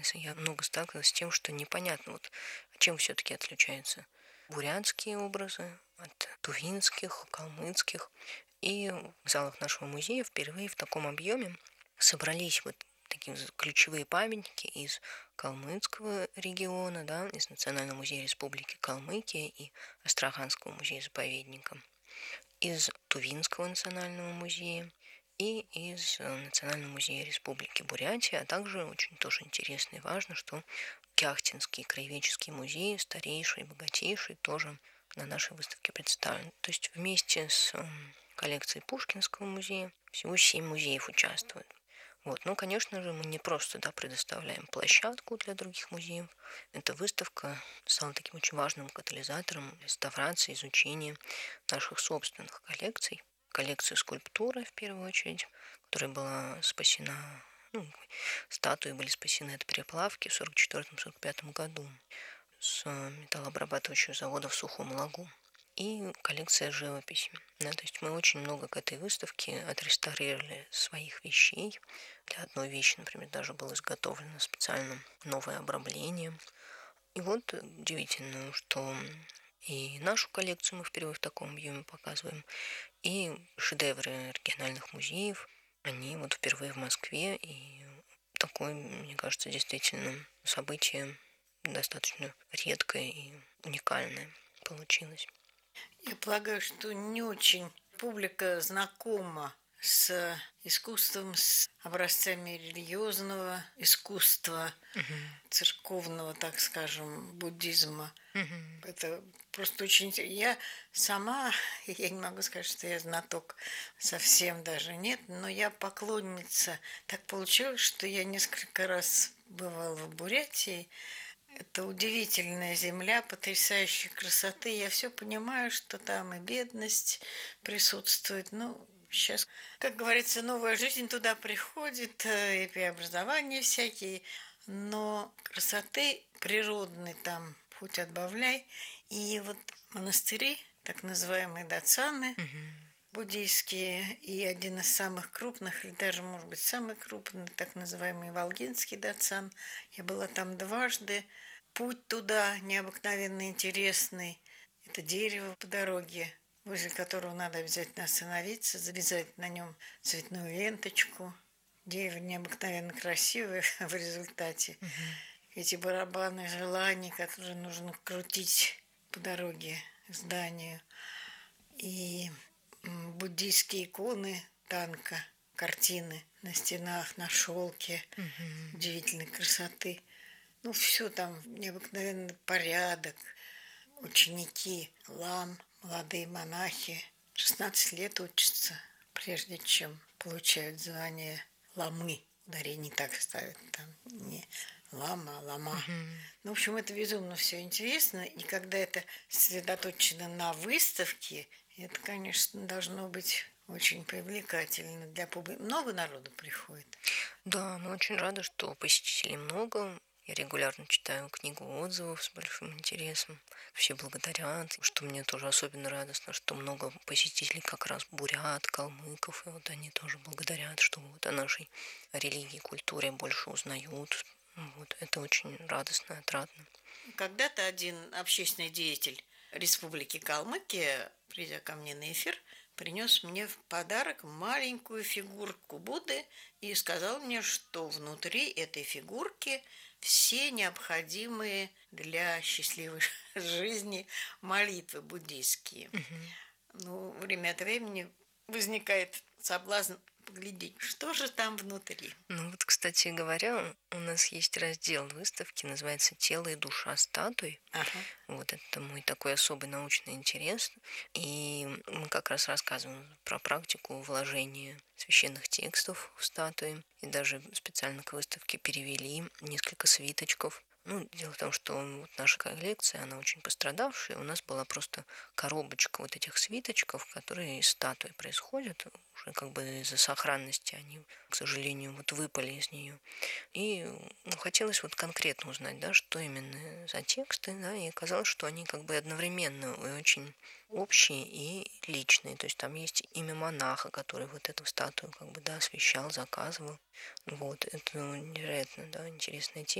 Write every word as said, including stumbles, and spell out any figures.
интересно. Я много сталкивалась с тем, что непонятно, вот чем все-таки отличаются бурятские образы от тувинских, калмыцких. И в залах нашего музея впервые в таком объеме собрались вот такие ключевые памятники из Калмыцкого региона, да, из Национального музея Республики Калмыкия и Астраханского музея-заповедника, из Тувинского национального музея и из Национального музея Республики Бурятия, а также очень тоже интересно и важно, что Кяхтинский краеведческий музей, старейший, богатейший, тоже на нашей выставке представлен. То есть вместе с коллекцией Пушкинского музея всего семь музеев участвуют. Вот. Ну, конечно же, мы не просто да, предоставляем площадку для других музеев. Эта выставка стала таким очень важным катализатором реставрации, изучения наших собственных коллекций. Коллекция скульптуры, в первую очередь, которая была спасена, ну, статуи были спасены от переплавки в сорок четвёртом — сорок пятом году с металлообрабатывающего завода в Сухом Лагу. И коллекция живописи. Да, то есть мы очень много к этой выставке отреставрировали своих вещей. Для одной вещи, например, даже было изготовлено специально новое обрамление. И вот удивительно, что и нашу коллекцию мы впервые в таком объеме показываем, и шедевры региональных музеев, они вот впервые в Москве, и такое, мне кажется, действительно событие достаточно редкое и уникальное получилось. Я полагаю, что не очень публика знакома с искусством, с образцами религиозного искусства, угу. церковного, так скажем, буддизма. Угу. Это просто очень интересно. Я сама, я не могу сказать, что я знаток, совсем даже нет, но я поклонница. Так получилось, что я несколько раз бывала в Бурятии. Это удивительная земля, потрясающей красоты. Я все понимаю, что там и бедность присутствует. Ну, сейчас, как говорится, новая жизнь туда приходит, и преобразования всякие. Но красоты природной там хоть отбавляй. И вот монастыри, так называемые дацаны, угу. буддийские, и один из самых крупных, или даже, может быть, самый крупный, так называемый Волгинский дацан. Я была там дважды. Путь туда необыкновенно интересный. Это дерево по дороге, возле которого надо обязательно остановиться, завязать на нем цветную ленточку. Дерево необыкновенно красивое в результате. Угу. Эти барабаны желаний, которые нужно крутить по дороге к зданию. И буддийские иконы танка, картины на стенах, на шелке, угу. удивительной красоты. Ну, все там необыкновенный порядок. Ученики, лам, молодые монахи, шестнадцать лет учатся, прежде чем получают звание ламы. Ударение не так ставят, там не лама, а лама. Угу. Ну, в общем, это безумно все интересно. И когда это сосредоточено на выставке, это, конечно, должно быть очень привлекательно для публики. Много народу приходит. Да, мы очень рады, что посетителей много. Я регулярно читаю книгу отзывов с большим интересом. Все благодарят, что мне тоже особенно радостно, что много посетителей как раз бурят, калмыков, и вот они тоже благодарят, что вот о нашей религии, культуре больше узнают. Вот, это очень радостно, отрадно. Когда-то один общественный деятель Республики Калмыкия, придя ко мне на эфир, принес мне в подарок маленькую фигурку Будды и сказал мне, что внутри этой фигурки все необходимые для счастливой жизни молитвы буддийские. Угу. Ну, время от времени возникает соблазн поглядеть, что же там внутри. Ну вот, кстати говоря, у нас есть раздел выставки, называется «Тело и душа статуй». Ага. Вот это мой такой особый научный интерес. И мы как раз рассказываем про практику вложения священных текстов в статуи. И даже специально к выставке перевели несколько свиточков. Ну, дело в том, что вот наша коллекция, она очень пострадавшая. У нас была просто коробочка вот этих свиточков, которые из статуи происходят. Уже как бы из-за сохранности они, к сожалению, вот выпали из нее. И ну, хотелось вот конкретно узнать, да, что именно за тексты, да, и оказалось, что они как бы одновременно и очень общие и личные. То есть там есть имя монаха, который вот эту статую как бы, да, освещал, заказывал. Вот, это невероятно, да, интересная тема.